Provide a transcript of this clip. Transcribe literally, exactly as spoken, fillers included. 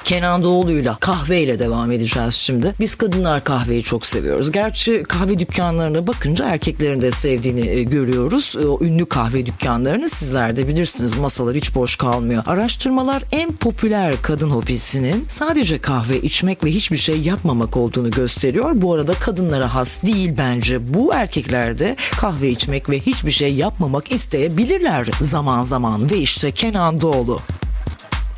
Kenan Doğulu'yla, kahveyle devam edeceğiz şimdi. Biz kadınlar kahveyi çok seviyoruz. Gerçi kahve dükkanlarına bakınca erkeklerin de sevdiğini e, görüyoruz. E, o ünlü kahve dükkanlarını sizler de bilirsiniz. Masalar hiç boş kalmıyor. Araştırmalar en popüler kadın hobisinin sadece kahve içmek ve hiçbir şey yapmamak olduğunu gösteriyor. Bu arada kadınlara has değil bence. Bu erkekler de kahve içmek ve hiçbir şey yapmamak isteyebilirler zaman zaman. Ve işte Kenan Doğulu.